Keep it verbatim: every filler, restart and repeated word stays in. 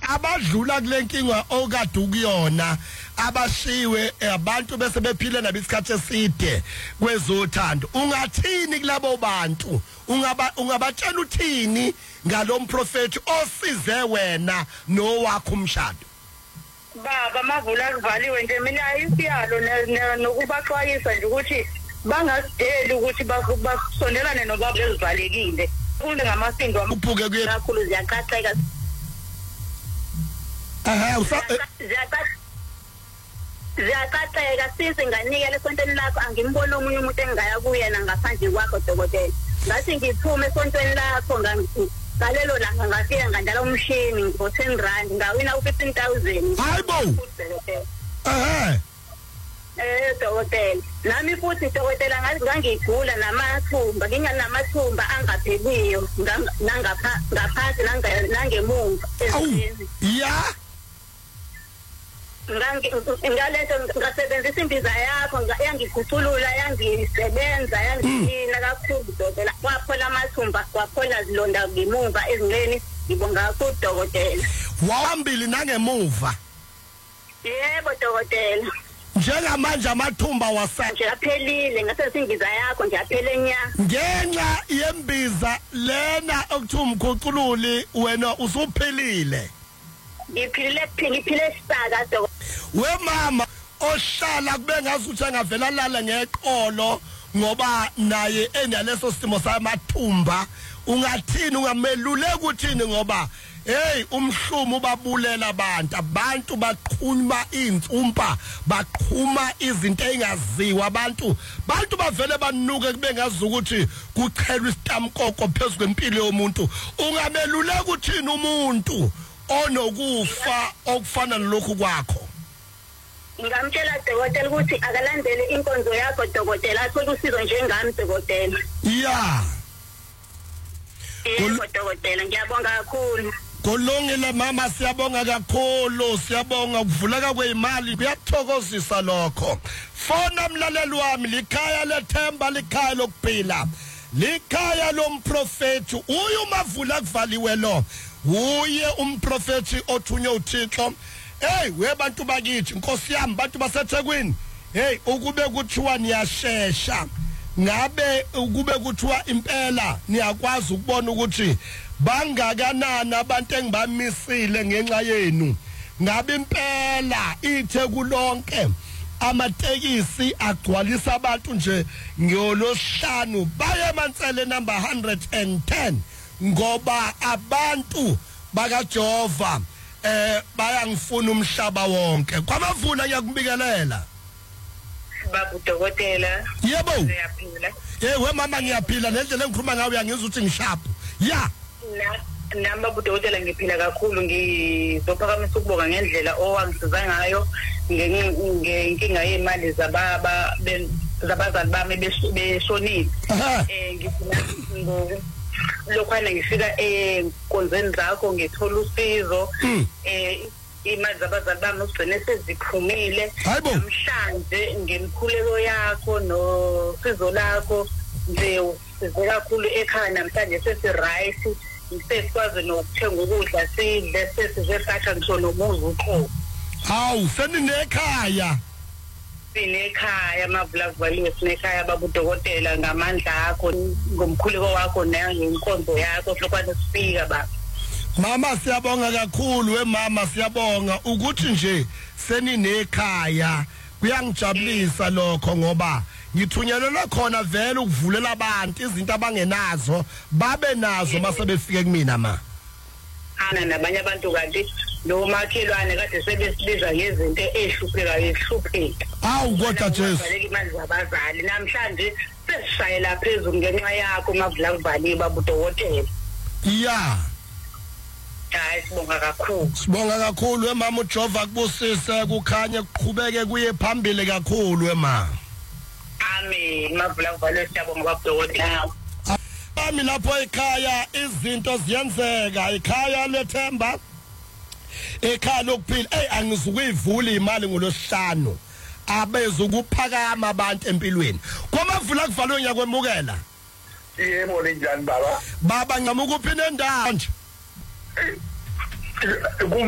abadlula kule nkinga okade ukuyona abashiwe abantu bese bephile nabisikhathi eside kwezothando ungathini kulabo bantu ungaba ungabatshela uthini ngalomprofeti osize wena nowakho umshado baba Mavula kuvaliwe nje mina isiyalo nokubaxwayisa nje ukuthi bangasideli ukuthi basondelane nobaba ezivalekile kule ngamasindo uphuke kuye kakhulu ziyaqhaqeka aha ziyaqhaqeka sisi nganikele esontweni lakho angimboni omunye umuntu engaya kuyena ngaphandle kwakho dokotela ngathi ngiphume esontweni lakho ngalelo langa ngafika ngandala umshini ngo ten rand ngawina u fifteen thousand hayibo eh eh dokotela nami futhi dokotela ngathi ngangigula namathumba nginganamathumba angapheliyo ngangapha ngaphansi nangemumva ezweni ya ngalento ngasebenzisa imbiza yakho yangikhuculula yangisebenza yangina kakhulu dokotela kwaphola amathumba kwaphola zilonda ngemuva ezinqeni ngibonga kakhulu dokotela wahambili nangemuva yebo dokotela njengamanje amathumba wasanje aphelile ngase simbiza yakho nje aphele nya ngenxa yembiza lena okuthi umkhucululi wena usuphelile ngiphile ngiphile sisaka dokotela we mama ohlala kube ngazuthi angavela lala ngeqolo ngoba naye enaleso simo samathumba ungathini ungameluleka ukuthini ngoba hey umhlumo ubabulela abantu abantu baqhuma insumpa baqhuma izinto engaziwa abantu bantu bavele banuke kube ngazi ukuthi kuchelwa isitamkoko phezulu kwempilo yomuntu ungameluleka ukuthini umuntu onokufa okufana nalokhu kwakho ngamtshela dokotela ukuthi akalandele inkonzo yakho dokotela athole usizo njengami dokotela yeah yebo dokotela ngiyabonga kakhulu Kulungile mama siyabonga kakhulu siyabonga ukuvuleka kweimali kuyathokozisa lokho fona mlaleli wami likhaya lethemba likhaya lokuphila likhaya lomprofeti uyu Mavula kuvaliwe lo uye umprofeti othunywe uThixo hey webantu bakithi inkosi yami bantu baseThekwini hey ukube kuthiwa niyashesha ngabe ukube kuthiwa impela niyakwazi ukubona ukuthi bangakanani abantu engibamisile ngenxa yenu ngabe impela iThekulonke amatekisi agcwalisa abantu nje ngiyolosihlanu baye Mantsele number one hundred ten ngoba abantu bakaJehova eh bayangifuna umhlaba wonke kwaMavula ngiyakubikelela babu dokotela yebo ngiyaphila eh we mama ngiyaphila nendlela engikhuluma ngayo uyangizwa ukuthi ngishapu ya nami babu dokotela ngiphila kakhulu ngizophakamisa ukubonga ngendlela owangisiza ngayo ngenkinga yemali zababa zabazali bami beshonile eh ngifuna lokhwana ngifika enkonzweni zakho ngithola usizo eh imali zabazali bami ugcine seziphumile namhlanje ngemkhuleko yakho nosizo lakho nje usize kakhulu ekhaya namhlanje sesiright sesikwazi nokuthenga ukudla sidle sesize sakha ngisho nomuzi uqo hawu seninekhaya sinekhaya Mavula kuvaliwe sinekhaya babu dokotela ngamandla akho ngomkhuleko wakho nangenkonzo yakho lokwane sifika baba mama siyabonga kakhulu we mama siyabonga ukuthi nje seninekhaya kuyangijabulisa lokho ngoba ngithunyelelwa khona vele ukuvulela abantu izinto abangenazo babe nazo mase befike kumina ma ana nabanye abantu kanti lo makhelwane kade sebesibiza ngezinto ehlupheka ehlupheka awu kodwa Jesu baleka imali zabazali namhlanje sesishayela phezulu ngenxa yakho Mavula kuvaliwe babu dokotela yeah hayi sibonga kakhulu sibonga kakhulu we mama uJehova kubusise kukhanye kuqhubeke kuye phambili kakhulu we mama amen Mavula kuvaliwe siyabonga babu dokotela ami lapho ekhaya izinto ziyenzeka ekhaya lethemba ekhaya lokuphila hey angizukuyivula imali ngolosihlanu abezukuphakama abantu empilweni kwaMavula kuvalwe ngiyakwemukela yebo linjani baba baba ngicela ukuphina endawo nje